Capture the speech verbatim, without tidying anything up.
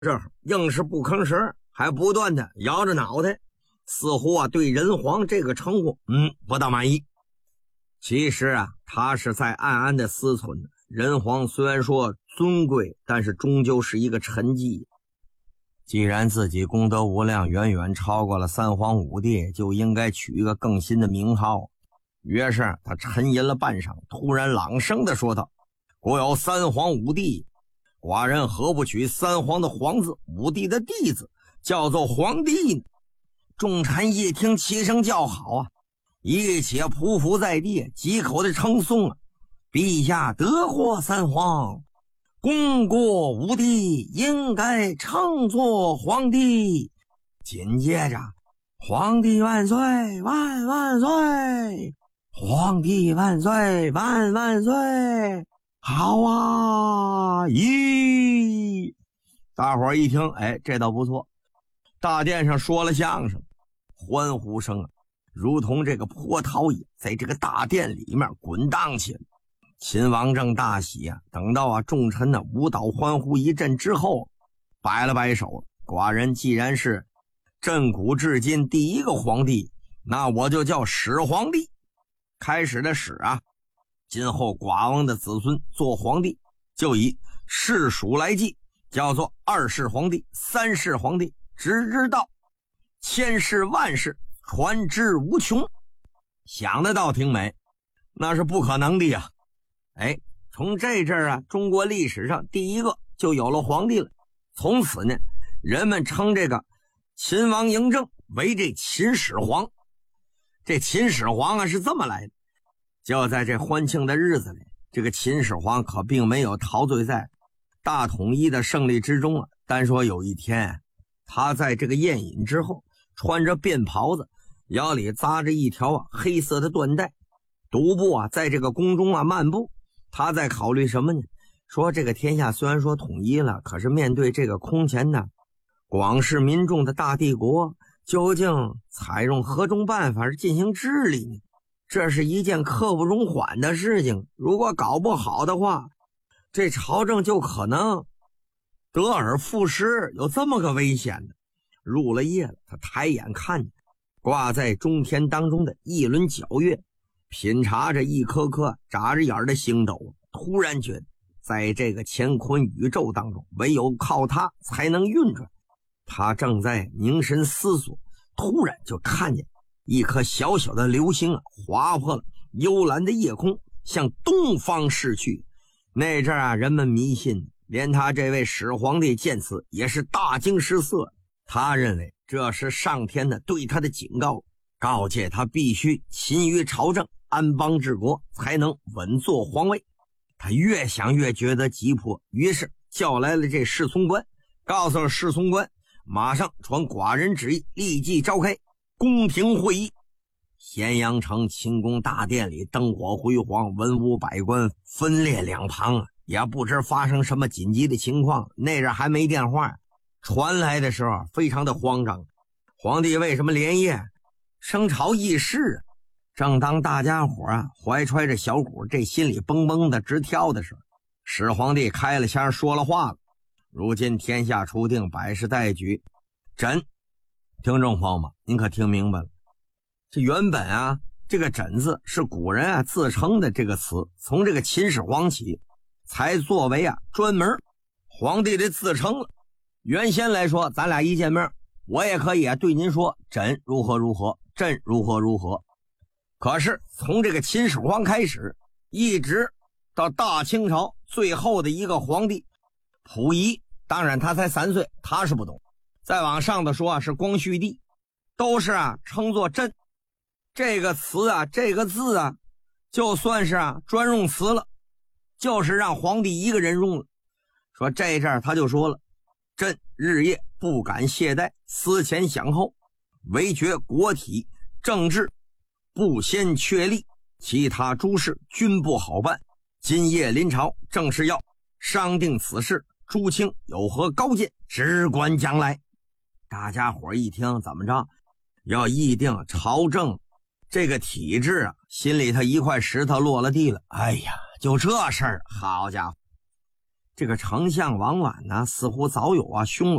这硬是不吭声，还不断的摇着脑袋，似乎啊对人皇这个称呼嗯不大满意。其实啊他是在暗暗的思忖，人皇虽然说尊贵，但是终究是一个沉寂。既然自己功德无量，远远超过了三皇五帝，就应该取一个更新的名号。于是他沉吟了半晌，突然朗声的说道：国有三皇五帝，寡人何不取三皇的皇字，五帝的帝字，叫做皇帝呢？众臣一听，齐声叫好啊，一起匍匐在地，几口的称颂啊：陛下得获三皇，功过五帝，应该称作皇帝。紧接着，皇帝万岁，万万岁！皇帝万岁，万万岁！好啊！咦，大伙儿一听，哎，这倒不错。大殿上说了相声，欢呼声啊，如同这个波涛一样，在这个大殿里面滚荡起来。秦王政大喜啊！等到啊众臣呢舞蹈欢呼一阵之后，摆了摆手，寡人既然是亘古至今第一个皇帝，那我就叫始皇帝。开始的始啊，今后寡王的子孙做皇帝，就以世数来计，叫做二世皇帝、三世皇帝，直至到千世万世，传之无穷。想的倒挺美，那是不可能的呀。哎，从这阵儿啊，中国历史上第一个就有了皇帝了。从此呢，人们称这个秦王嬴政为这秦始皇。这秦始皇啊是这么来的，就在这欢庆的日子里，这个秦始皇可并没有陶醉在大统一的胜利之中啊。单说有一天，他在这个宴饮之后，穿着便袍子，腰里扎着一条啊黑色的缎带，独步啊在这个宫中啊漫步。他在考虑什么呢？说这个天下虽然说统一了，可是面对这个空前的广世民众的大帝国，究竟采用何种办法进行治理呢？这是一件刻不容缓的事情，如果搞不好的话，这朝政就可能得而复失，有这么个危险的。入了夜了，他抬眼看见挂在中天当中的一轮皎月，品察着一颗颗眨着眼的星斗，突然觉得在这个乾坤宇宙当中，唯有靠它才能运转。他正在凝神思索，突然就看见一颗小小的流星啊，划破了幽蓝的夜空，向东方逝去。那阵啊，人们迷信，连他这位始皇帝见此也是大惊失色。他认为这是上天的对他的警告，告诫他必须勤于朝政，安邦治国，才能稳坐皇位。他越想越觉得急迫，于是叫来了这侍从官，告诉了侍从官马上传寡人旨意，立即召开宫廷会议。咸阳城寝宫大殿里灯火辉煌，文武百官分列两旁啊，也不知发生什么紧急的情况。那阵还没电话，传来的时候非常的慌张。皇帝为什么连夜升朝议事啊？正当大家伙啊怀揣着小鼓，这心里蹦蹦的直跳的时候，始皇帝开了腔说了话了。如今天下初定，百事待举，朕，听众朋友们，您可听明白了？这原本啊，这个朕字是古人啊自称的这个词，从这个秦始皇起，才作为啊专门皇帝的自称了。原先来说，咱俩一见面，我也可以啊对您说朕如何如何，朕如何如何。可是从这个秦始皇开始，一直到大清朝最后的一个皇帝溥仪，当然他才三岁，他是不懂。再往上的说啊，是光绪帝，都是啊称作朕。这个词啊，这个字啊，就算是啊专用词了，就是让皇帝一个人用了。说这阵儿他就说了，朕日夜不敢懈怠，思前想后，唯觉国体政治不先确立，其他诸事均不好办。今夜临朝，正是要商定此事，诸卿有何高见，只管将来。大家伙一听，怎么着要议定朝政这个体制啊，心里头一块石头落了地了。哎呀，就这事儿，好家伙， 这个丞相王绾呢，似乎早有啊慵